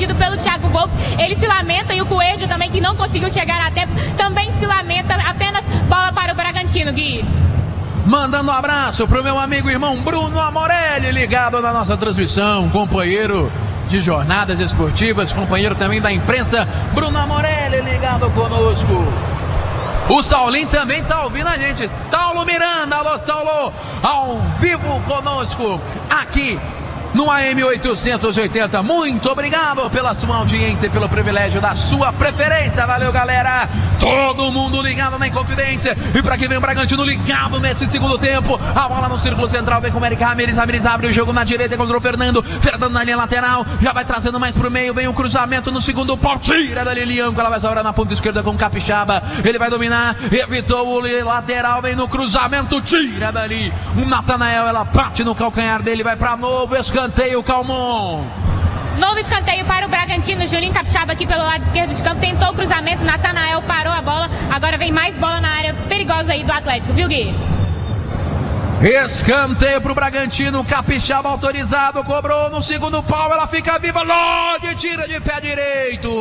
defendido pelo Thiago Volpe. Ele se lamenta e o Coelho também, que não conseguiu chegar a tempo, também se lamenta. Apenas bola para o Bragantino, Gui. Mandando um abraço pro meu amigo e irmão Bruno Amorelli, ligado na nossa transmissão, companheiro de jornadas esportivas, companheiro também da imprensa. Bruno Amorelli ligado conosco. O Saulinho também tá ouvindo a gente. Saulo Miranda, alô Saulo, ao vivo conosco aqui no AM 880. Muito obrigado pela sua audiência e pelo privilégio da sua preferência. Valeu, galera. Todo mundo ligado na Inconfidência. E para quem vem o Bragantino ligado nesse segundo tempo. A bola no círculo central vem com o Eric Ramírez. Ramírez abre o jogo na direita contra o Fernando. Fernando na linha lateral. Já vai trazendo mais pro meio. Vem o cruzamento no segundo pau. Tira da Lilianco. Ela vai sobrar na ponta esquerda com o Capixaba. Ele vai dominar. Evitou o lateral. Vem no cruzamento. Tira dali. O Natanael. Ela bate no calcanhar dele. Vai para novo escanteio, Calmon. Novo escanteio para o Bragantino. Juninho Capixaba aqui pelo lado esquerdo de campo. Tentou o cruzamento. Natanael parou a bola. Agora vem mais bola na área perigosa aí do Atlético, viu, Gui? Escanteio pro Bragantino. Capixaba autorizado. Cobrou no segundo pau. Ela fica viva. Logo tira de pé direito.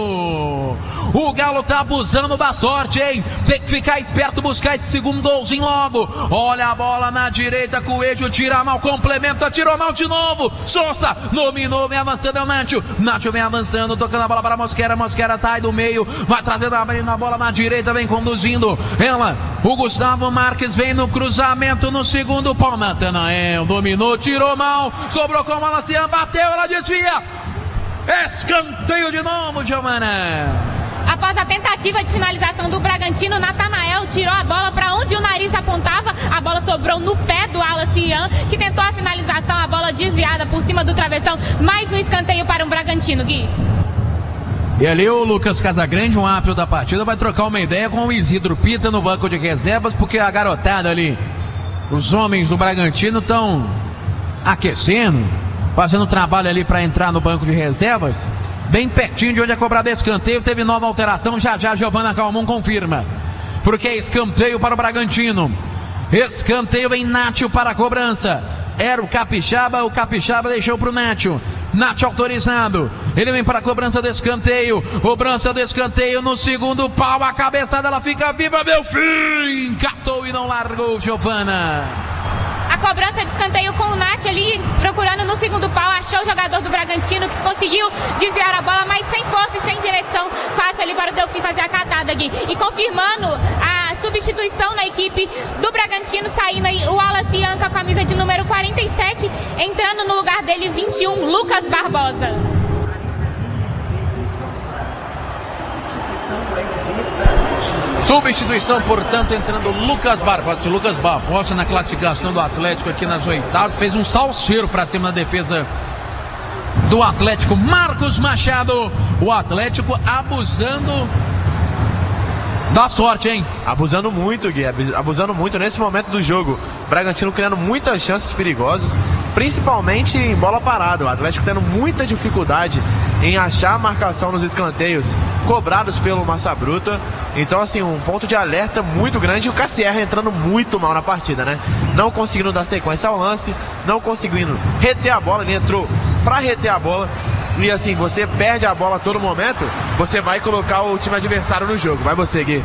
O Galo tá abusando da sorte, hein? Tem que ficar esperto, buscar esse segundo golzinho logo. Olha a bola na direita. Coelho tira mal, complementa, tirou mal de novo. Sousa dominou, vem avançando, é o Nacho. Nacho vem avançando, tocando a bola para Mosquera. Mosquera tá aí do meio, vai trazendo a bola na direita, vem conduzindo. Ela, o Gustavo Marques vem no cruzamento no segundo pau. Natanael dominou, tirou mal, sobrou com a Malacian, bateu, ela desvia. Escanteio de novo, Giovana. Após a tentativa de finalização do Bragantino, Natanael tirou a bola para onde o nariz apontava. A bola sobrou no pé do Alacian, que tentou a finalização, a bola desviada por cima do travessão. Mais um escanteio para o Bragantino, Gui. E ali o Lucas Casagrande, um ápio da partida, vai trocar uma ideia com o Isidro Pita no banco de reservas, porque a garotada ali, os homens do Bragantino, estão aquecendo, fazendo trabalho ali para entrar no banco de reservas. Bem pertinho de onde é cobrado escanteio. Teve nova alteração. Já Giovana Calmon confirma. Porque é escanteio para o Bragantino. Escanteio em Nacho para a cobrança. Era o Capixaba deixou para o Nacho. Nacho autorizado. Ele vem para a cobrança do escanteio. Cobrança do escanteio no segundo pau. A cabeçada, ela fica viva. Meu fim! Catou e não largou, Giovana. A cobrança de escanteio com o Nath ali procurando no segundo pau, achou o jogador do Bragantino que conseguiu desviar a bola, mas sem força e sem direção. Fácil ali para o Delfim fazer a catada aqui. E confirmando a substituição na equipe do Bragantino, saindo aí o Alacian com a camisa de número 47, entrando no lugar dele 21, Lucas Barbosa. Substituição, portanto, entrando Lucas Barbosa. Lucas Barbosa na classificação do Atlético aqui nas oitavas. Fez um salseiro para cima na defesa do Atlético. Marcos Machado. O Atlético abusando da sorte, hein? Abusando muito, Gui. Abusando muito nesse momento do jogo. O Bragantino criando muitas chances perigosas, principalmente em bola parada. O Atlético tendo muita dificuldade em achar a marcação nos escanteios cobrados pelo Massa Bruta. Então, assim, um ponto de alerta muito grande. E o Cassierra entrando muito mal na partida, né? Não conseguindo dar sequência ao lance, não conseguindo reter a bola. Ele entrou para reter a bola. E assim, você perde a bola a todo momento, você vai colocar o time adversário no jogo. Vai você, Gui.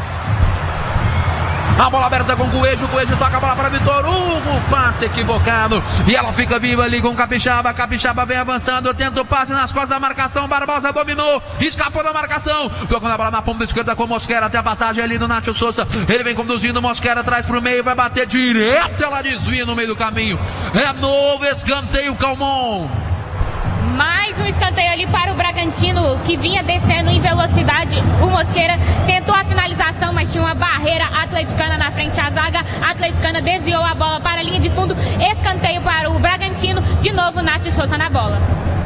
A bola aberta com o Coelho toca a bola para Vitor Hugo, passe equivocado, e ela fica viva ali com o Capixaba. Capixaba vem avançando, tenta o passe nas costas da marcação, Barbosa dominou, escapou da marcação, tocando a bola na ponta esquerda com o Mosquera, até a passagem ali do Nacho Sousa. Ele vem conduzindo, Mosquera atrás pro meio, vai bater direto, ela desvia no meio do caminho. É novo escanteio, Calmon. Mais um escanteio ali para o Bragantino, que vinha descendo em velocidade. O Mosquera tentou a finalização, mas tinha uma barreira atleticana na frente à zaga. A atleticana desviou a bola para a linha de fundo. Escanteio para o Bragantino. De novo, Nacho Sousa na bola.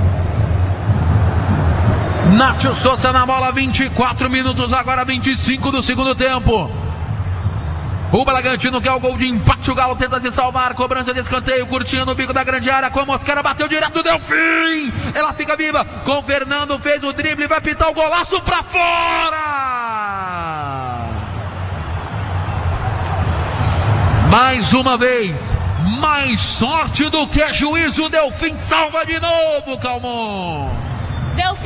Nacho Sousa na bola, 24 minutos, agora 25 do segundo tempo. O Bragantino quer o gol de empate, o Galo tenta se salvar, cobrança de escanteio, curtindo o bico da grande área, com a Mosquera, bateu direto, deu fim, ela fica viva, com o Fernando, fez o drible, vai pitar o golaço pra fora! Mais uma vez, mais sorte do que juízo, Delfim salva de novo, Calmon!